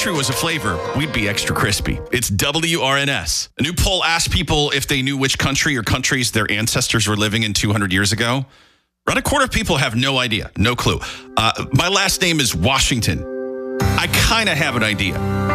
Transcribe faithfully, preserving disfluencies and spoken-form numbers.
country was a flavor, we'd be extra crispy. It's W R N S. A new poll asked people if they knew which country or countries their ancestors were living in two hundred years ago. Around a quarter of people have no idea, no clue. Uh, my last name is Washington. I kind of have an idea.